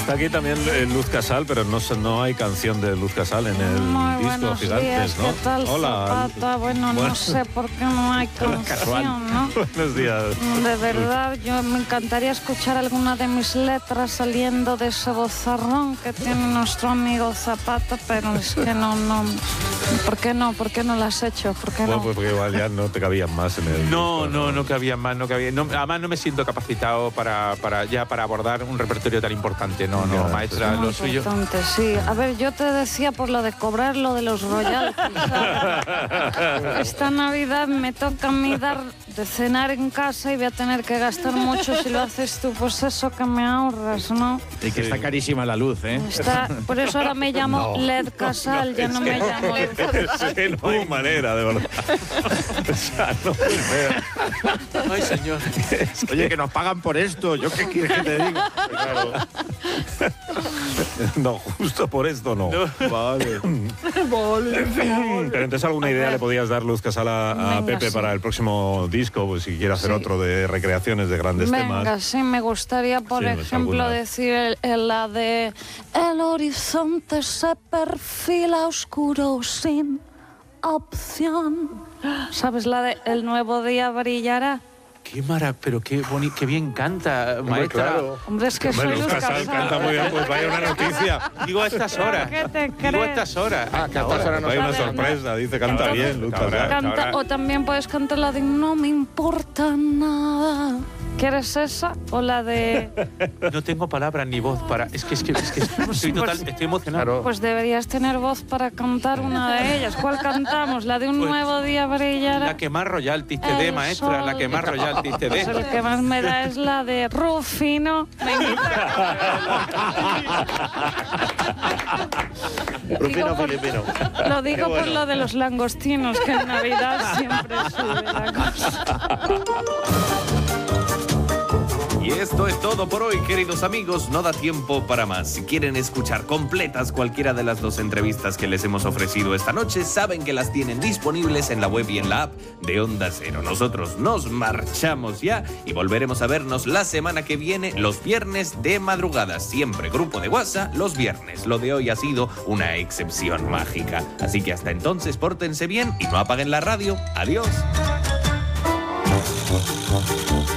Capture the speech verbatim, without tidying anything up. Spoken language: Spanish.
Está aquí también eh, Luz Casal, pero no, no hay canción de Luz Casal en el Muy disco buenos Gigantes, días, ¿no? ¿qué tal, Hola. Zapata? Bueno, Bueno. no sé por qué no hay canción, ¿no? Buenos días. De verdad, yo me encantaría escuchar alguna de mis letras saliendo de ese vozarrón que tiene nuestro amigo Zapata, pero es que no, no. ¿Por qué no? ¿Por qué no lo has hecho? ¿Por qué Bueno, no? pues porque igual ya no te cabían más en el No, disco, no, no cabía más, no cabía. No, además no me siento capacitado para, para ya para abordar un repertorio tan importante. No, no, Ya, maestra, Muy lo suyo. importante, sí. A ver, yo te decía por lo de cobrar lo de los royalties, ¿sabes? Esta Navidad me toca a mí dar de cenar en casa y voy a tener que gastar mucho si lo haces tú, pues eso que me ahorras, ¿no? Y que está carísima la luz, ¿eh? Está, por eso ahora me llamo No. L E D Casal, ya no me llamo L E D Casal. Es que no hay manera, de verdad. O sea, no hay manera. Ay, señor. Oye, que nos pagan por esto. ¿Yo qué quieres que te diga? Claro. No, justo por esto no. Vale. Pero entonces alguna idea le podías dar, Luz Casal, a, a Venga, Pepe sí. para el próximo disco, pues si quiere hacer Sí. otro de recreaciones de grandes Venga, temas. sí, me gustaría, por Sí, pues, ejemplo, alguna. decir el, el- la de el horizonte se perfila oscuro sin opción. ¿Sabes la de el nuevo día brillará? Qué mara, pero qué bonito, qué bien canta, maestra. claro. Hombre, es que Hombre, soy Luz Luz Casal Casal. canta muy bien, pues vaya una noticia. Digo a estas horas. ¿Qué te Digo a crees? estas horas. Ah, que hasta ahora no Hay una sabe, sorpresa, dice, canta bien, Luz Casal. Canta, o también puedes cantar la de no me importa nada. ¿Quieres esa? O la de... No tengo palabras ni voz para. Es que, es que, es que estoy, total, estoy emocionado. Pues deberías tener voz para cantar una de ellas. ¿Cuál cantamos? ¿La de un Pues, nuevo día brillará? La que más royalties te dé, El maestra, la sol. que más royalties te Pues dé. el que más me da es la de Rufino. Rufino Filipino. Lo digo por lo de los langostinos, que en Navidad siempre sube la cosa. Y esto es todo por hoy, queridos amigos. No da tiempo para más. Si quieren escuchar completas cualquiera de las dos entrevistas que les hemos ofrecido esta noche, saben que las tienen disponibles en la web y en la app de Onda Cero. Nosotros nos marchamos ya y volveremos a vernos la semana que viene, los viernes de madrugada. Siempre grupo de WhatsApp, los viernes. Lo de hoy ha sido una excepción mágica. Así que hasta entonces, pórtense bien y no apaguen la radio. Adiós.